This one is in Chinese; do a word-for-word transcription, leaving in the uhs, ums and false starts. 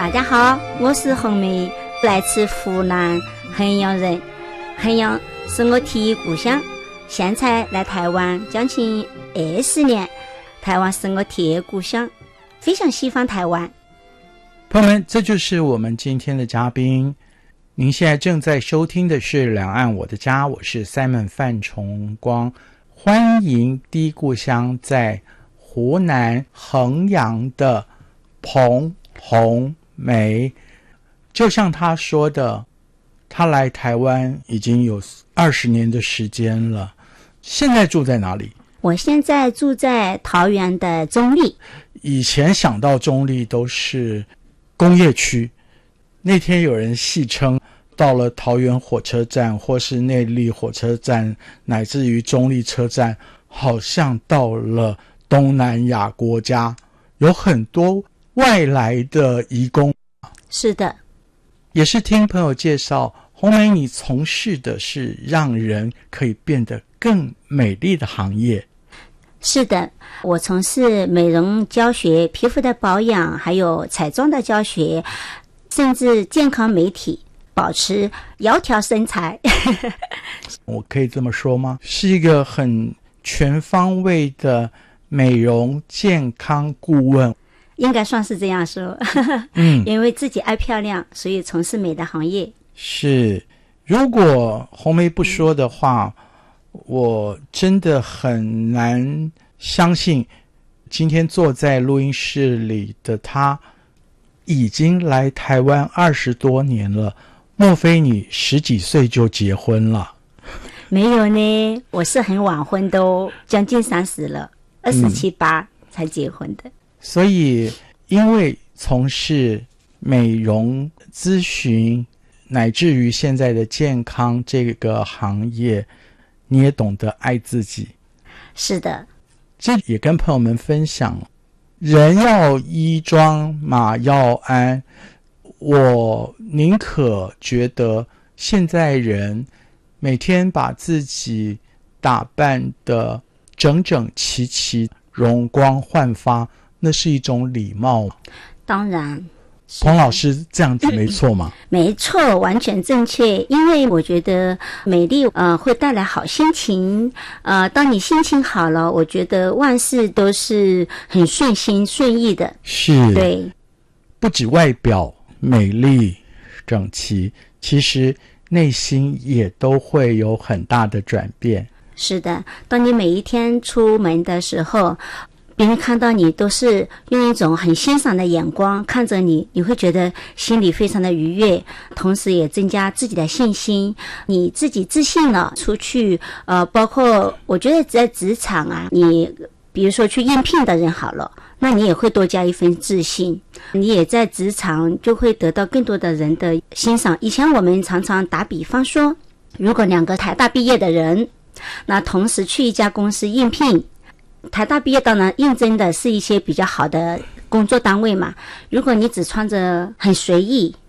大家好，我是红梅，来自湖南衡阳人。衡阳是我第一故乡，现在来台湾将近二十年，台湾是我第二故乡，非常喜欢台湾。 朋友们，这就是我们今天的嘉宾。您现在正在收听的是两岸我的家，我是 Simon 范崇光，欢迎第一故乡在湖南衡阳的彭红梅。就像他说的，他来台湾已经有二十年的时间了，现在住在哪里？ 我现在住在桃园的中坜。 以前想到中坜都是工业区，那天有人戏称到了桃园火车站或是内坜火车站乃至于中坜车站，好像到了东南亚国家，有很多外来的移工。 是的， 也是听朋友介绍，红梅你从事的是让人可以变得更美丽的行业。 是的，我从事美容教学、皮肤的保养，还有彩妆的教学，甚至健康美体，保持窈窕身材。 我可以这么说吗？是一个很全方位的美容健康顾问。 应该算是这样说。 嗯， 因为自己爱漂亮，所以从事美的行业。 是，如果红梅不说的话，我真的很难相信今天坐在录音室里的他已经来台湾二十多年了。莫非你十几岁就结婚了？ 没有呢，我是很晚婚的哦，将近三十了，二十七八才结婚的。 所以因为从事美容咨询乃至于现在的健康这个行业，你也懂得爱自己。 是的， 这也跟朋友们分享，人要衣装马要鞍。我宁可觉得现在人每天把自己打扮得整整齐齐，容光焕发，那是一种礼貌。 当然， 彭老师这样子没错吗？ 没错，完全正确。因为我觉得美丽呃会带来好心情，呃当你心情好了，我觉得万事都是很顺心顺意的。 是， 对， 不止外表美丽整齐，其实内心也都会有很大的转变。 是的，当你每一天出门的时候，别人看到你都是用一种很欣赏的眼光看着你，你会觉得心里非常的愉悦，同时也增加自己的信心。你自己自信了，出去呃，包括我觉得在职场啊，你比如说去应聘的人好了，那你也会多加一份自信，你也在职场就会得到更多的人的欣赏。以前我们常常打比方说，如果两个台大毕业的人，那同时去一家公司应聘，台大毕业当然应征的是一些比较好的工作单位嘛，如果你只穿着很随意